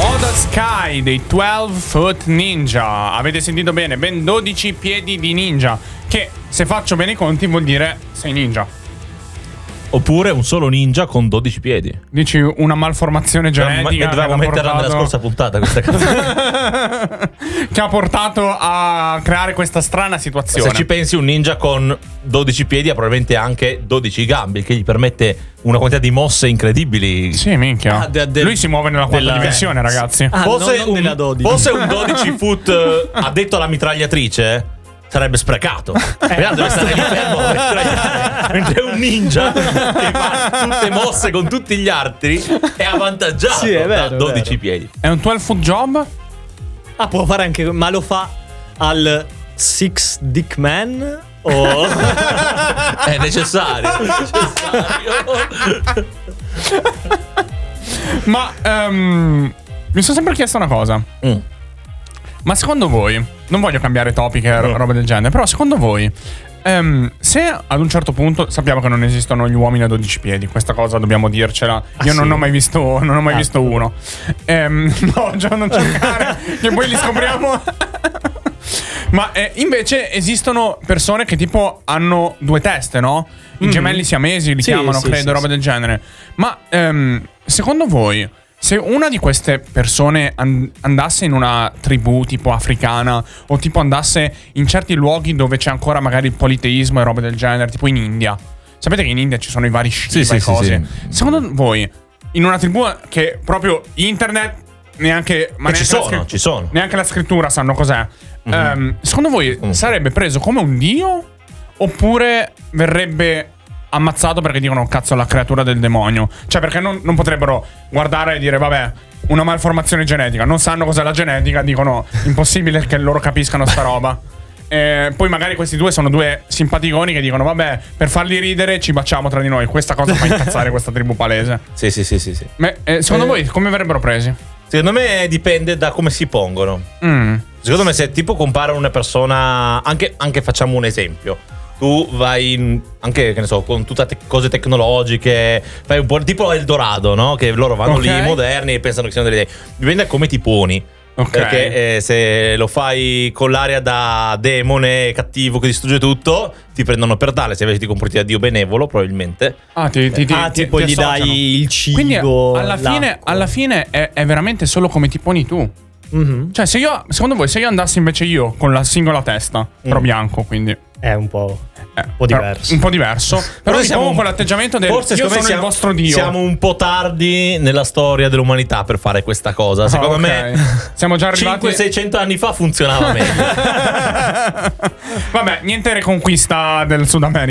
Model Sky dei 12 Foot Ninja. Avete sentito bene, ben 12 piedi di ninja. Che se faccio bene i conti vuol dire sei ninja. Oppure un solo ninja con 12 piedi. Dici una malformazione genetica. Dovevamo metterla nella scorsa puntata questa cosa. Che ha portato a creare questa strana situazione. Se ci pensi, un ninja con 12 piedi ha probabilmente anche 12 gambe, che gli permette una quantità di mosse incredibili. Sì, minchia. Lui si muove nella quarta dimensione, ragazzi. Fosse un 12 foot addetto alla mitragliatrice, sarebbe sprecato. Deve stare lì fermo mentre un ninja che fa tutte mosse con tutti gli altri è avvantaggiato, sì, è vero, da 12 piedi. È un 12 foot job? Ah, può fare anche, ma lo fa al Six Dick Man? O è necessario. Ma mi sono sempre chiesto una cosa. Ma secondo voi, non voglio cambiare topic e roba del genere, però secondo voi, se ad un certo punto sappiamo che non esistono gli uomini a 12 piedi, questa cosa dobbiamo dircela. Io non ho mai visto uno. No, già non cercare, che poi li scopriamo. Ma invece esistono persone che tipo hanno due teste, no? I gemelli siamesi li chiamano, credo, roba del genere. Ma secondo voi, se una di queste persone andasse in una tribù tipo africana, o tipo andasse in certi luoghi dove c'è ancora magari il politeismo e roba del genere, tipo in India. Sapete che in India ci sono i vari Shiva e cose. Secondo voi, in una tribù che proprio internet neanche... Ma neanche ci sono. Neanche la scrittura sanno cos'è. Secondo voi sarebbe preso come un dio, oppure verrebbe ammazzato perché dicono cazzo la creatura del demonio? Cioè, perché non potrebbero guardare e dire vabbè, una malformazione genetica, non sanno cos'è la genetica, dicono impossibile che loro capiscano sta roba. Poi magari questi due sono due simpaticoni che dicono vabbè, per farli ridere ci baciamo tra di noi. Questa cosa fa incazzare questa tribù palese. Sì. Ma, secondo voi come verrebbero presi? Secondo me dipende da come si pongono. Secondo me se tipo compare una persona, anche facciamo un esempio, tu vai anche, che ne so, con tutte cose tecnologiche, fai un po' tipo Eldorado, no? Che loro vanno lì moderni e pensano che siano delle idee. Dipende da come ti poni. Perché se lo fai con l'aria da demone cattivo che distrugge tutto, ti prendono per tale. Se invece ti comporti da dio benevolo, probabilmente tipo gli dai il cibo. Quindi alla fine è veramente solo come ti poni tu. Cioè, secondo voi, se io andassi invece io con la singola testa, però bianco, quindi è un po' diverso. Un po' diverso. Però siamo con l'atteggiamento del forse io sono il vostro dio. Siamo un po' tardi nella storia dell'umanità per fare questa cosa. Secondo me siamo già arrivati 500-600 anni fa funzionava meglio. Vabbè, niente reconquista del Sud America.